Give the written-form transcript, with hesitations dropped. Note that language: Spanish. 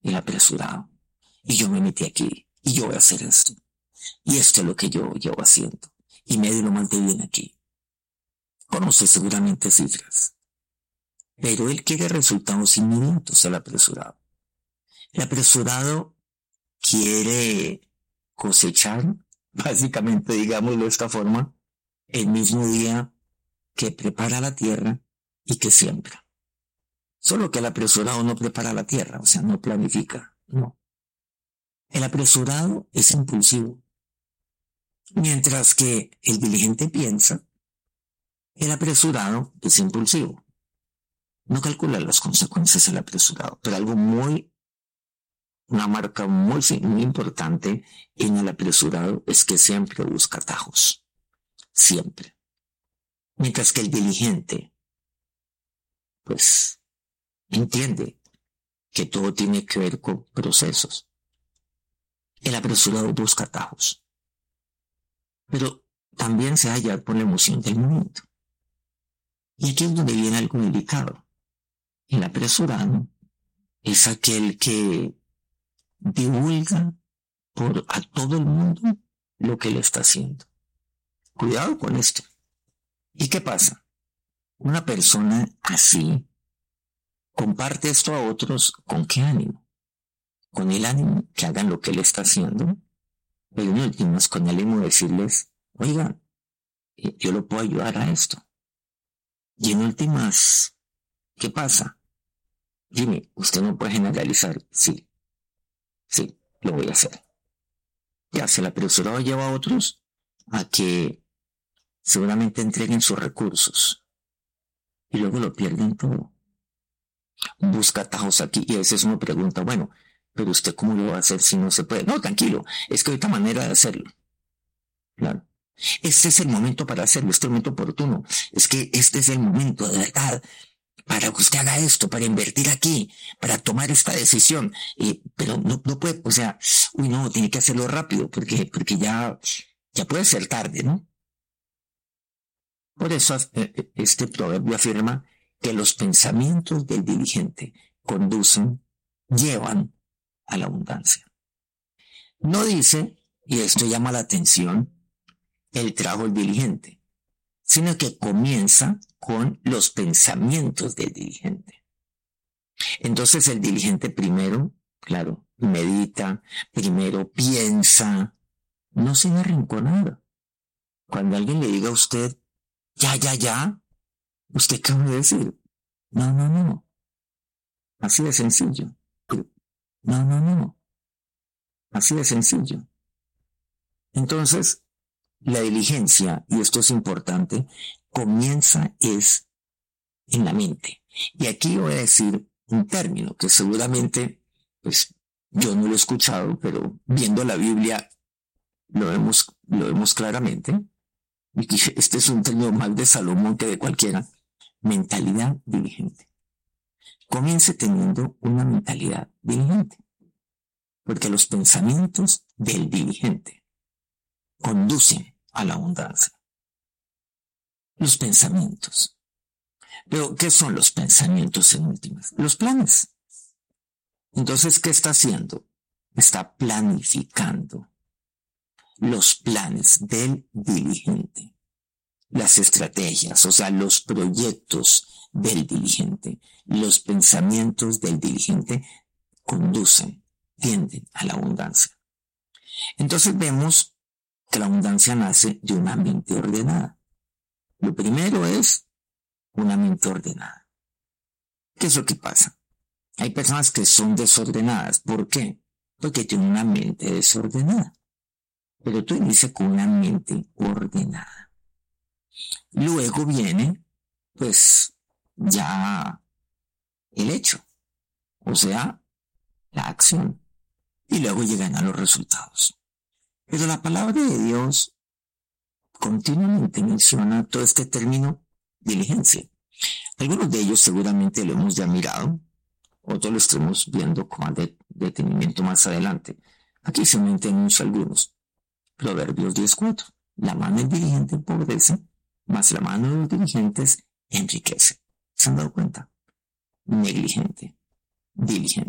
el apresurado. Y yo me metí aquí, y yo voy a hacer esto. Y esto es lo que yo llevo haciendo. Y medio lo mandé bien aquí. Conoce seguramente cifras. Pero él quiere resultados inmediatos, el apresurado. El apresurado quiere cosechar, básicamente, digámoslo de esta forma, el mismo día que prepara la tierra y que siembra. Solo que el apresurado no prepara la tierra, o sea, no planifica, no. El apresurado es impulsivo, mientras que el diligente piensa, el apresurado es impulsivo. No calcula las consecuencias del apresurado, pero una marca muy importante en el apresurado es que siempre busca atajos, siempre. Mientras que el diligente, pues, entiende que todo tiene que ver con procesos. El apresurado busca atajos, pero también se halla por la emoción del momento. Y aquí es donde viene algo delicado. El apresurado es aquel que divulga a todo el mundo lo que él está haciendo. Cuidado con esto. ¿Y qué pasa? Una persona así comparte esto a otros. ¿Con qué ánimo? Con el ánimo que hagan lo que él está haciendo, pero en últimas con el ánimo de decirles, oigan, yo lo puedo ayudar a esto. Y en últimas, ¿qué pasa? Jimmy, usted no puede generalizar. Sí, lo voy a hacer. Ya se la apresurado lleva a otros a que seguramente entreguen sus recursos y luego lo pierden todo. Busca atajos aquí y a veces uno pregunta, bueno, pero usted cómo lo va a hacer si no se puede. No, tranquilo, es que hay otra manera de hacerlo. Claro. Este es el momento para hacerlo, este es el momento oportuno. Es que este es el momento de verdad para que usted haga esto, para invertir aquí, para tomar esta decisión. Pero no puede, o sea, no, tiene que hacerlo rápido porque ya puede ser tarde, ¿no? Por eso este proverbio afirma que los pensamientos del diligente llevan a la abundancia. No dice, y esto llama la atención, el trabajo del diligente, sino que comienza con los pensamientos del diligente. Entonces el diligente primero, claro, medita, primero piensa, no se arrinconado. Cuando alguien le diga a usted, ya, ¿usted qué va a decir? No. Así de sencillo. No. Así de sencillo. Entonces, la diligencia, y esto es importante, comienza es en la mente. Y aquí voy a decir un término que seguramente, pues, yo no lo he escuchado, pero viendo la Biblia lo vemos claramente. Y este es un término más de Salomón que de cualquiera. Mentalidad diligente. Comience teniendo una mentalidad diligente. Porque los pensamientos del diligente conducen a la abundancia. Los pensamientos. Pero, ¿qué son los pensamientos en últimas? Los planes. Entonces, ¿qué está haciendo? Está planificando los planes del diligente. Las estrategias, o sea, los proyectos del diligente. Los pensamientos del diligente tienden a la abundancia. Entonces vemos que la abundancia nace de una mente ordenada. Lo primero es una mente ordenada. ¿Qué es lo que pasa? Hay personas que son desordenadas. ¿Por qué? Porque tienen una mente desordenada. Pero tú inicia con una mente ordenada. Luego viene, pues, ya el hecho. O sea, la acción. Y luego llegan a los resultados. Pero la palabra de Dios continuamente menciona todo este término diligencia. Algunos de ellos seguramente lo hemos ya mirado, otros lo estaremos viendo con más detenimiento más adelante. Aquí solamente anuncio algunos. Proverbios 10:4. La mano del diligente empobrece, mas la mano de los diligentes enriquece. ¿Se han dado cuenta? Negligente, diligente.